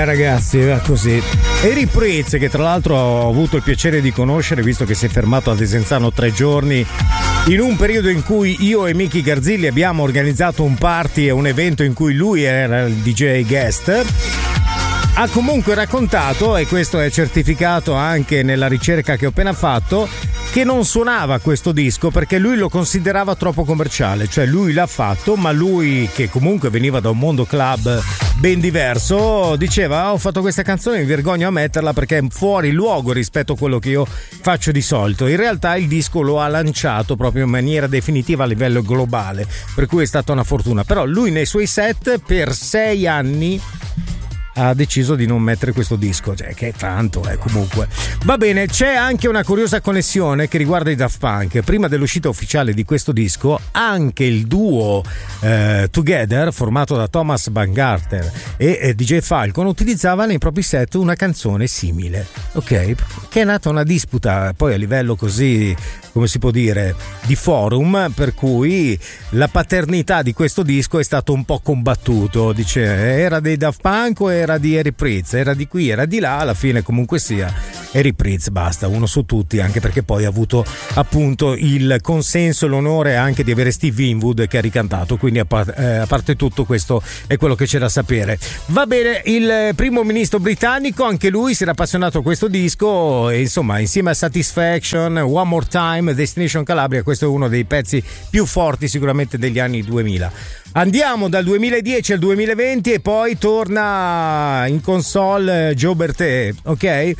ragazzi, va così. Eric Prydz, che tra l'altro ho avuto il piacere di conoscere, visto che si è fermato a Desenzano 3 giorni, in un periodo in cui io e Miki Garzilli abbiamo organizzato un party e un evento in cui lui era il DJ guest, ha comunque raccontato, e questo è certificato anche nella ricerca che ho appena fatto, che non suonava questo disco perché lui lo considerava troppo commerciale. Cioè lui l'ha fatto, ma lui, che comunque veniva da un mondo club ben diverso, diceva: ho fatto questa canzone, mi vergogno a metterla perché è fuori luogo rispetto a quello che io faccio di solito. In realtà il disco lo ha lanciato proprio in maniera definitiva a livello globale, per cui è stata una fortuna. Però lui nei suoi set per 6 anni ha deciso di non mettere questo disco, cioè che è tanto, comunque. Va bene, c'è anche una curiosa connessione che riguarda i Daft Punk. Prima dell'uscita ufficiale di questo disco, anche il duo Together, formato da Thomas Bangalter e DJ Falcon, utilizzava nei propri set una canzone simile, ok? Che è nata una disputa poi a livello così, come si può dire, di forum, per cui la paternità di questo disco è stato un po' combattuto. Dice, era dei Daft Punk o era di Eric Prydz, era di qui, era di là, alla fine comunque sia Eric Prydz, basta, uno su tutti, anche perché poi ha avuto appunto il consenso e l'onore anche di avere Steve Winwood che ha ricantato, quindi a parte tutto, questo è quello che c'è da sapere. Va bene, il primo ministro britannico, anche lui si era appassionato a questo disco e insomma insieme a Satisfaction, One More Time, Destination Calabria, questo è uno dei pezzi più forti sicuramente degli anni 2000. Andiamo dal 2010 al 2020 e poi torna in console Joe Bertet, ok?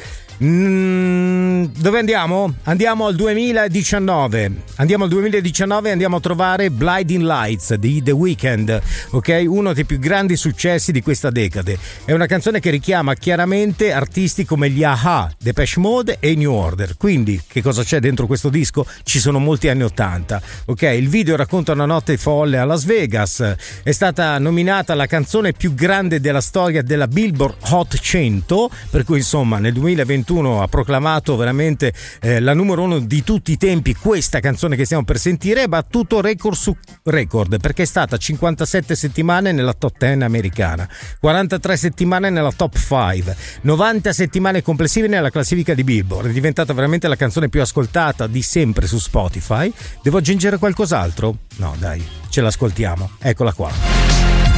Dove andiamo? Andiamo al 2019. Andiamo e andiamo a trovare Blinding Lights di The Weeknd, ok? Uno dei più grandi successi di questa decade. È una canzone che richiama chiaramente artisti come gli A-ha, Depeche Mode e New Order. Quindi, che cosa c'è dentro questo disco? Ci sono molti anni 80, ok? Il video racconta una notte folle a Las Vegas. È stata nominata la canzone più grande della storia della Billboard Hot 100, per cui insomma nel 2021 ha proclamato veramente la numero 1 di tutti i tempi. Questa canzone che stiamo per sentire ha battuto record su record, perché è stata 57 settimane nella top 10 americana, 43 settimane nella top 5, 90 settimane complessive nella classifica di Billboard. È diventata veramente la canzone più ascoltata di sempre su Spotify. Devo aggiungere qualcos'altro? No dai, ce l'ascoltiamo, eccola qua.